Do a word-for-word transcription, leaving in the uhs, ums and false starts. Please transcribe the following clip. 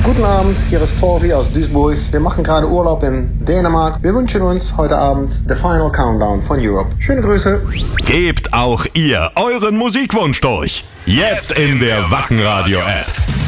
Guten Abend, hier ist Torvi aus Duisburg. Wir machen gerade Urlaub in Dänemark. Wir wünschen uns heute Abend The Final Countdown von Europe. Schöne Grüße. Gebt auch ihr euren Musikwunsch durch. Jetzt in der Wacken Radio App.